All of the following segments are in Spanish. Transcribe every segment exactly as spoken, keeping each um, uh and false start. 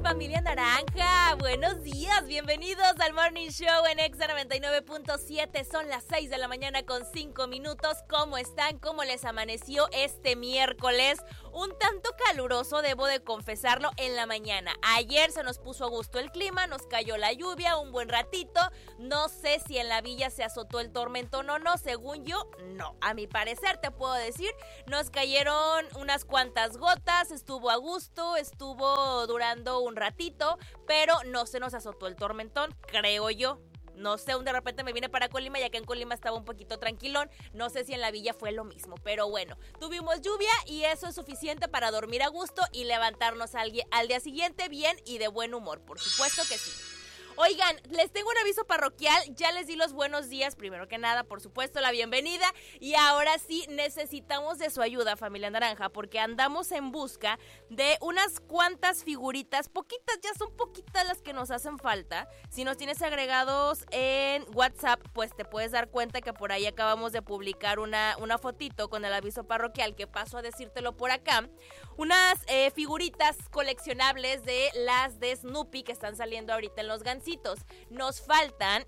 familia naranja, buenos días, bienvenidos al Morning Show en Exa noventa y nueve punto siete, son las seis de la mañana con cinco minutos, ¿cómo están? ¿Cómo les amaneció este miércoles? Un tanto caluroso, debo de confesarlo, en la mañana. Ayer se nos puso a gusto el clima, nos cayó la lluvia un buen ratito, no sé si en la villa se azotó el tormentón o no, según yo, no. A mi parecer, te puedo decir, nos cayeron unas cuantas gotas, estuvo a gusto, estuvo durando un ratito, pero no se nos azotó el tormentón, creo yo. No sé, de repente me vine para Colima, ya que en Colima estaba un poquito tranquilón. No sé si en la villa fue lo mismo, pero bueno, tuvimos lluvia y eso es suficiente para dormir a gusto y levantarnos al, al día siguiente bien y de buen humor, por supuesto que sí. Oigan, les tengo un aviso parroquial, ya les di los buenos días, primero que nada, por supuesto, la bienvenida, y ahora sí necesitamos de su ayuda, familia naranja, porque andamos en busca de unas cuantas figuritas, poquitas, ya son poquitas las que nos hacen falta. Si nos tienes agregados en WhatsApp, pues te puedes dar cuenta que por ahí acabamos de publicar una, una fotito con el aviso parroquial, que paso a decírtelo por acá, unas eh, figuritas coleccionables de las de Snoopy que están saliendo ahorita en los Gansitos. Nos faltan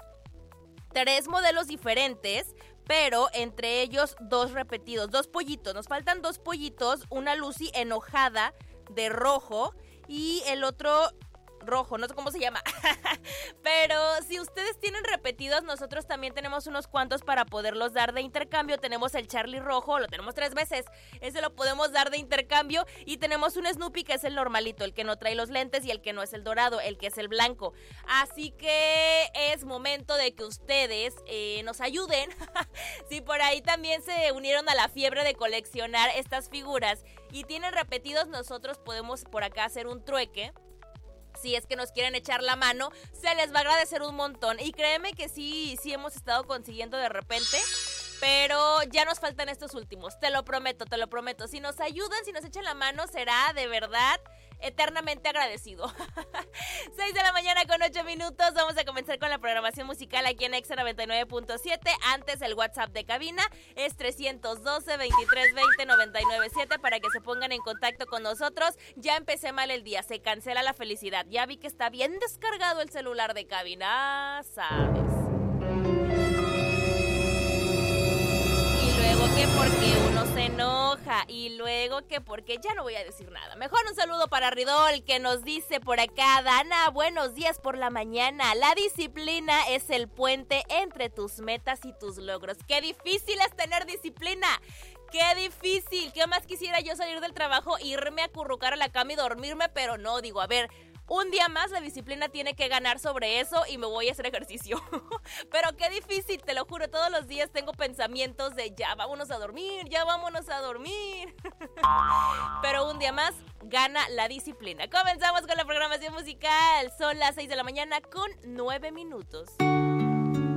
tres modelos diferentes, pero entre ellos dos repetidos, dos pollitos. Nos faltan dos pollitos, una Lucy enojada de rojo y el otro rojo, no sé cómo se llama. Pero si ustedes tienen repetidos, nosotros también tenemos unos cuantos para poderlos dar de intercambio. Tenemos el Charlie rojo, lo tenemos tres veces, ese lo podemos dar de intercambio. Y tenemos un Snoopy que es el normalito, el que no trae los lentes, y el que no es el dorado, el que es el blanco. Así que es momento de que ustedes eh, nos ayuden. Si por ahí también se unieron a la fiebre de coleccionar estas figuras y tienen repetidos, nosotros podemos por acá hacer un trueque. Si es que nos quieren echar la mano, se les va a agradecer un montón. Y créeme que sí, sí hemos estado consiguiendo de repente, pero ya nos faltan estos últimos. Te lo prometo, te lo prometo. Si nos ayudan, si nos echan la mano, será de verdad eternamente agradecido. seis de la mañana con ocho minutos. Vamos a comenzar con la programación musical aquí en Exa noventa y nueve punto siete. Antes, el WhatsApp de cabina es trescientos doce, veintitrés veinte, noventa y nueve siete para que se pongan en contacto con nosotros. Ya empecé mal el día, se cancela la felicidad. Ya vi que está bien descargado el celular de cabina, ¿sabes? Que porque uno se enoja y luego que porque ya no voy a decir nada. Mejor un saludo para Ridol, que nos dice por acá: Dana, buenos días por la mañana. La disciplina es el puente entre tus metas y tus logros. ¡Qué difícil es tener disciplina! ¡Qué difícil! ¿Qué más quisiera yo salir del trabajo, irme a acurrucar a la cama y dormirme? Pero no, digo, a ver, un día más la disciplina tiene que ganar sobre eso y me voy a hacer ejercicio. Pero qué difícil, te lo juro, todos los días tengo pensamientos de ya vámonos a dormir, ya vámonos a dormir. Pero un día más gana la disciplina. Comenzamos con la programación musical. Son las seis de la mañana con nueve minutos.